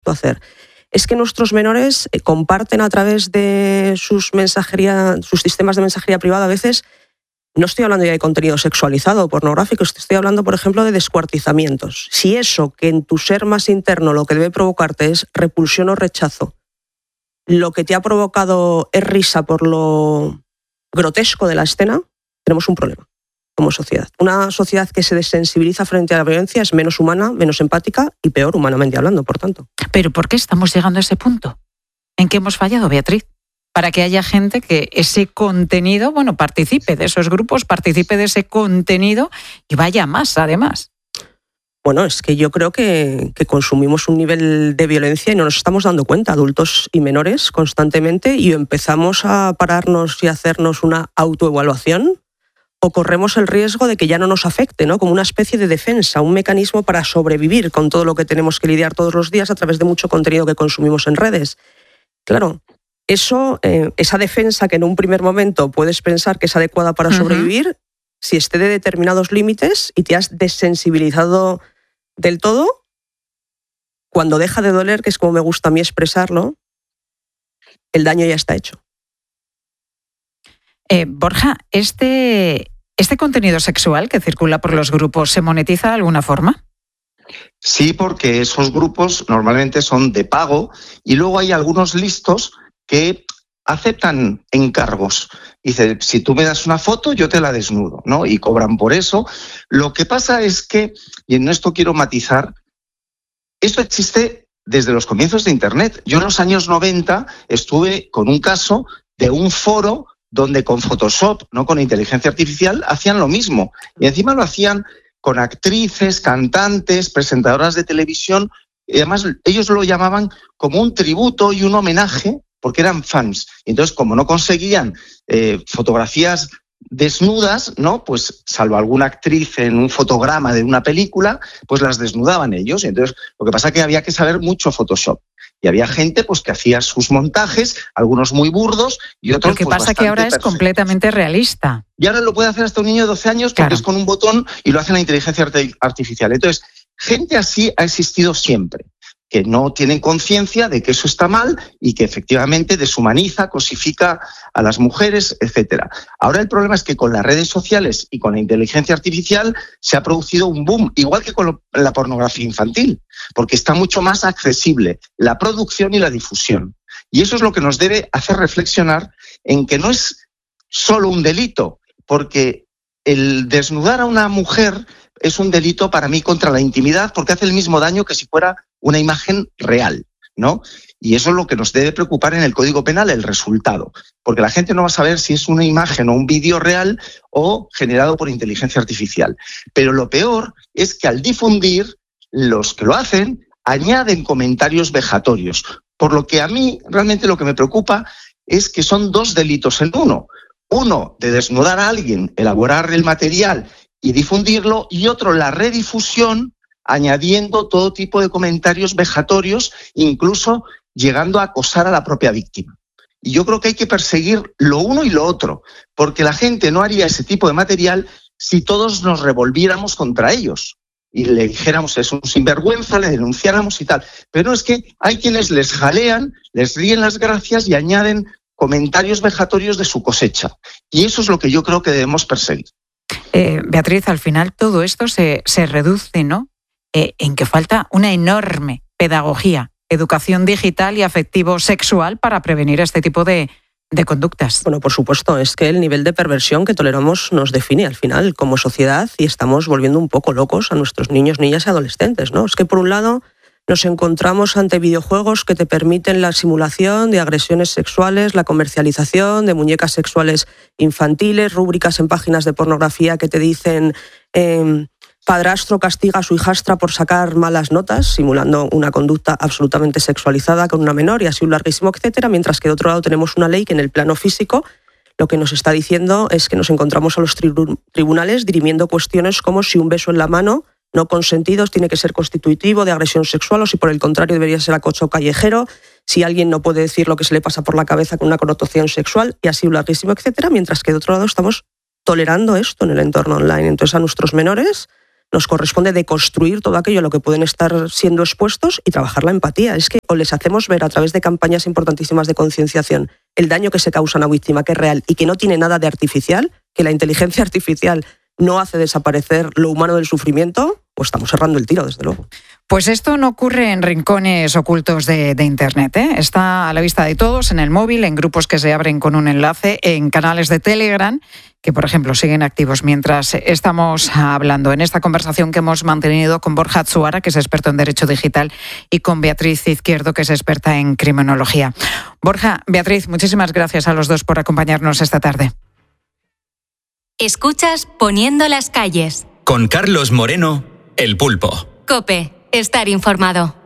hacer. Es que nuestros menores comparten a través de sus sistemas de mensajería privada a veces. No estoy hablando ya de contenido sexualizado o pornográfico, estoy hablando, por ejemplo, de descuartizamientos. Si eso que en tu ser más interno lo que debe provocarte es repulsión o rechazo, lo que te ha provocado es risa por lo grotesco de la escena, tenemos un problema como sociedad. Una sociedad que se desensibiliza frente a la violencia es menos humana, menos empática y peor humanamente hablando, por tanto. ¿Pero por qué estamos llegando a ese punto? ¿En qué hemos fallado, Beatriz? Para que haya gente que ese contenido, participe de esos grupos, participe de ese contenido y vaya más, además. Bueno, es que yo creo que consumimos un nivel de violencia y no nos estamos dando cuenta, adultos y menores, constantemente, y empezamos a pararnos y a hacernos una autoevaluación o corremos el riesgo de que ya no nos afecte, ¿no? Como una especie de defensa, un mecanismo para sobrevivir con todo lo que tenemos que lidiar todos los días a través de mucho contenido que consumimos en redes. Claro, esa defensa que en un primer momento puedes pensar que es adecuada para sobrevivir, si esté de determinados límites y te has desensibilizado del todo, cuando deja de doler, que es como me gusta a mí expresarlo, el daño ya está hecho. Borja, ¿este contenido sexual que circula por los grupos se monetiza de alguna forma? Sí, porque esos grupos normalmente son de pago y luego hay algunos listos que aceptan encargos. Dice, si tú me das una foto, yo te la desnudo, ¿no? Y cobran por eso. Lo que pasa es que, y en esto quiero matizar, esto existe desde los comienzos de Internet. Yo en los años 90 estuve con un caso de un foro donde con Photoshop, no con inteligencia artificial, hacían lo mismo. Y encima lo hacían con actrices, cantantes, presentadoras de televisión. Y además ellos lo llamaban como un tributo y un homenaje porque eran fans. Y entonces, como no conseguían fotografías desnudas, ¿no? Pues salvo alguna actriz en un fotograma de una película, pues las desnudaban ellos. Y entonces, lo que pasa es que había que saber mucho Photoshop. Y había gente pues que hacía sus montajes, algunos muy burdos y otros. Lo que pues, pasa que ahora es completamente realista. Y ahora lo puede hacer hasta un niño de 12 años porque es con un botón y lo hace la inteligencia artificial. Entonces, gente así ha existido siempre, que no tienen conciencia de que eso está mal y que efectivamente deshumaniza, cosifica a las mujeres, etcétera. Ahora el problema es que con las redes sociales y con la inteligencia artificial se ha producido un boom, igual que con la pornografía infantil, porque está mucho más accesible la producción y la difusión. Y eso es lo que nos debe hacer reflexionar en que no es solo un delito, porque el desnudar a una mujer es un delito para mí contra la intimidad porque hace el mismo daño que si fuera una imagen real, ¿no? Y eso es lo que nos debe preocupar en el Código Penal, el resultado, porque la gente no va a saber si es una imagen o un vídeo real o generado por inteligencia artificial. Pero lo peor es que al difundir, los que lo hacen añaden comentarios vejatorios, por lo que a mí realmente lo que me preocupa es que son dos delitos en uno. Uno, de desnudar a alguien, elaborar el material y difundirlo, y otro, la redifusión, añadiendo todo tipo de comentarios vejatorios, incluso llegando a acosar a la propia víctima. Y yo creo que hay que perseguir lo uno y lo otro, porque la gente no haría ese tipo de material si todos nos revolviéramos contra ellos y le dijéramos es un sinvergüenza, le denunciáramos y tal. Pero es que hay quienes les jalean, les ríen las gracias y añaden comentarios vejatorios de su cosecha. Y eso es lo que yo creo que debemos perseguir. Beatriz, al final todo esto se reduce, ¿no? En que falta una enorme pedagogía, educación digital y afectivo-sexual para prevenir este tipo de conductas. Bueno, por supuesto, es que el nivel de perversión que toleramos nos define al final como sociedad y estamos volviendo un poco locos a nuestros niños, niñas y adolescentes, ¿no? Es que por un lado nos encontramos ante videojuegos que te permiten la simulación de agresiones sexuales, la comercialización de muñecas sexuales infantiles, rúbricas en páginas de pornografía que te dicen padrastro castiga a su hijastra por sacar malas notas, simulando una conducta absolutamente sexualizada con una menor y así un larguísimo etcétera, mientras que de otro lado tenemos una ley que en el plano físico lo que nos está diciendo es que nos encontramos a los tribunales dirimiendo cuestiones como si un beso en la mano no consentidos tiene que ser constitutivo de agresión sexual o si por el contrario debería ser acoso callejero, si alguien no puede decir lo que se le pasa por la cabeza con una connotación sexual y así un larguísimo etcétera, mientras que de otro lado estamos tolerando esto en el entorno online. Entonces a nuestros menores nos corresponde deconstruir todo aquello a lo que pueden estar siendo expuestos y trabajar la empatía. Es que o les hacemos ver a través de campañas importantísimas de concienciación el daño que se causa a una víctima, que es real y que no tiene nada de artificial, que la inteligencia artificial no hace desaparecer lo humano del sufrimiento, pues estamos cerrando el tiro, desde luego. Pues esto no ocurre en rincones ocultos de Internet, ¿eh? Está a la vista de todos, en el móvil, en grupos que se abren con un enlace, en canales de Telegram, que por ejemplo siguen activos mientras estamos hablando. En esta conversación que hemos mantenido con Borja Atsuara, que es experto en Derecho Digital, y con Beatriz Izquierdo, que es experta en Criminología. Borja, Beatriz, muchísimas gracias a los dos por acompañarnos esta tarde. Escuchas Poniendo las calles. Con Carlos Moreno, El Pulpo. COPE. Estar informado.